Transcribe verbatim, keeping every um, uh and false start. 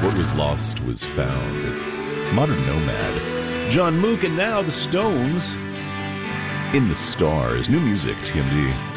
What was lost was found. It's Modern Nomad. John Mook, and now the Stones in the Stars. New music, T M D.